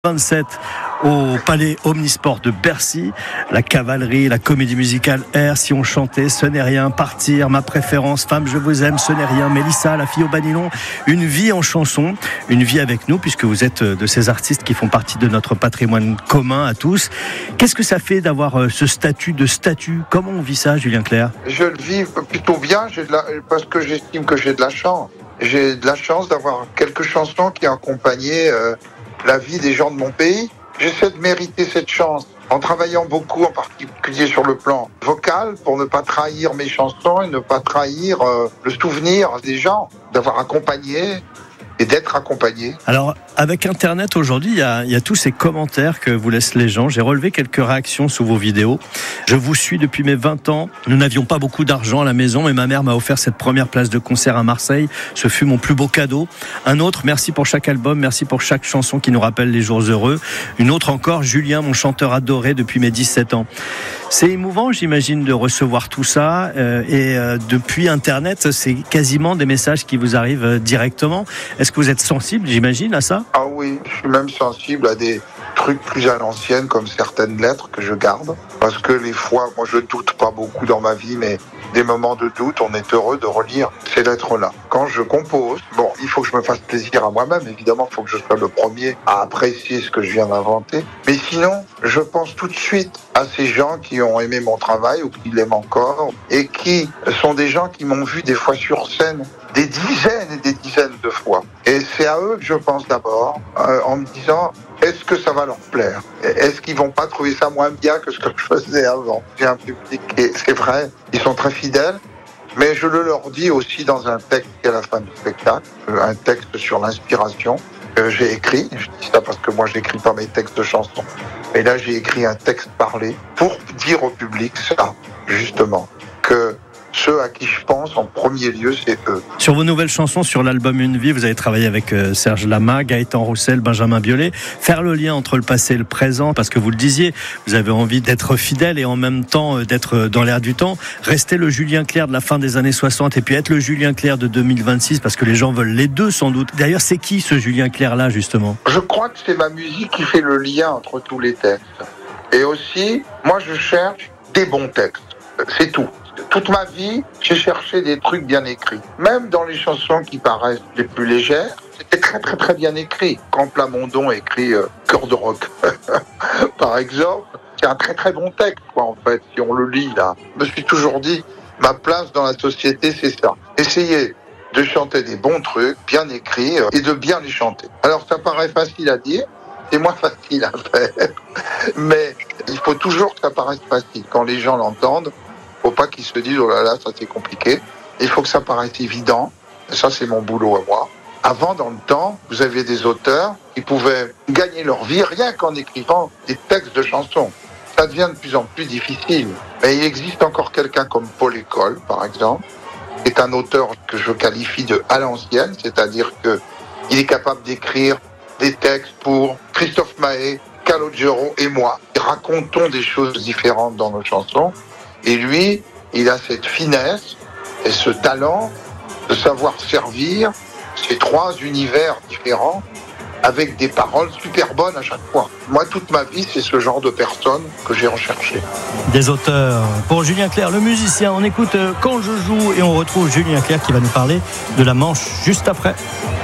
27 au Palais Omnisport de Bercy, la cavalerie, la comédie musicale Air, Si on chantait, Ce n'est rien, Partir, Ma préférence, Femme je vous aime, Ce n'est rien, Mélissa, La fille au banilon, une vie en chanson, une vie avec nous puisque vous êtes de ces artistes qui font partie de notre patrimoine commun à tous. Qu'est-ce que ça fait d'avoir ce statut de statut? Comment on vit ça, Julien Clerc? Je le vis plutôt bien, parce que j'estime que j'ai de la chance. J'ai de la chance d'avoir quelques chansons qui accompagnaient la vie des gens de mon pays. J'essaie de mériter cette chance en travaillant beaucoup, en particulier sur le plan vocal, pour ne pas trahir mes chansons et ne pas trahir le souvenir des gens, d'avoir accompagné et d'être accompagné. Alors, avec Internet aujourd'hui, il y a tous ces commentaires que vous laissent les gens. J'ai relevé quelques réactions sous vos vidéos. Je vous suis depuis mes 20 ans. Nous n'avions pas beaucoup d'argent à la maison, mais ma mère m'a offert cette première place de concert à Marseille. Ce fut mon plus beau cadeau. Un autre, merci pour chaque album, merci pour chaque chanson qui nous rappelle les jours heureux. Une autre encore, Julien, mon chanteur adoré depuis mes 17 ans. C'est émouvant, j'imagine, de recevoir tout ça. Depuis Internet, c'est quasiment des messages qui vous arrivent directement. Est-ce que vous êtes sensible, j'imagine, à ça? Ah oui, je suis même sensible à des trucs plus à l'ancienne, comme certaines lettres que je garde. Parce que les fois, moi je doute pas beaucoup dans ma vie, mais des moments de doute, on est heureux de relire ces lettres-là. Quand je compose, il faut que je me fasse plaisir à moi-même, évidemment, il faut que je sois le premier à apprécier ce que je viens d'inventer. Mais sinon, je pense tout de suite à ces gens qui ont aimé mon travail ou qui l'aiment encore, et qui sont des gens qui m'ont vu des fois sur scène, des dizaines et des dizaines de fois. Et c'est à eux que je pense d'abord, en me disant, est-ce que ça va leur plaire? Est-ce qu'ils vont pas trouver ça moins bien que ce que je faisais avant? J'ai un public, et c'est vrai, ils sont très fidèles, mais je le leur dis aussi dans un texte à la fin du spectacle, un texte sur l'inspiration que j'ai écrit. Je dis ça parce que moi, je n'écris pas mes textes de chansons. Mais là, j'ai écrit un texte parlé pour dire au public ça, justement, que ceux à qui je pense en premier lieu, c'est eux. Sur vos nouvelles chansons, sur l'album Une vie, vous avez travaillé avec Serge Lama, Gaëtan Roussel, Benjamin Biolay. Faire le lien entre le passé et le présent, parce que vous le disiez, vous avez envie d'être fidèle et en même temps d'être dans l'air du temps. Rester le Julien Clerc de la fin des années 60 et puis être le Julien Clerc de 2026, parce que les gens veulent les deux sans doute. D'ailleurs, c'est qui ce Julien Clerc-là, justement? Je crois que c'est ma musique qui fait le lien entre tous les textes. Et aussi, moi je cherche des bons textes. C'est tout. Toute ma vie, j'ai cherché des trucs bien écrits. Même dans les chansons qui paraissent les plus légères, c'était très très très bien écrit. Quand Plamondon écrit Cœur de rock, par exemple, c'est un très très bon texte, en fait, si on le lit là. Je me suis toujours dit, ma place dans la société, c'est ça. Essayer de chanter des bons trucs, bien écrits, et de bien les chanter. Alors ça paraît facile à dire, c'est moins facile à faire. Mais il faut toujours que ça paraisse facile. Quand les gens l'entendent, faut pas qu'ils se disent, oh là là, ça c'est compliqué. Il faut que ça paraisse évident. Et ça, c'est mon boulot à moi. Avant, dans le temps, vous aviez des auteurs qui pouvaient gagner leur vie rien qu'en écrivant des textes de chansons. Ça devient de plus en plus difficile. Mais il existe encore quelqu'un comme Paul École, par exemple, qui est un auteur que je qualifie de à l'ancienne, c'est-à-dire que il est capable d'écrire des textes pour Christophe Maé, Calogero et moi. Racontons des choses différentes dans nos chansons. Et lui, il a cette finesse et ce talent de savoir servir ces trois univers différents avec des paroles super bonnes à chaque fois. Moi, toute ma vie, c'est ce genre de personne que j'ai recherché. Des auteurs. Pour Julien Clerc, le musicien, on écoute Quand je joue et on retrouve Julien Clerc qui va nous parler de la Manche juste après.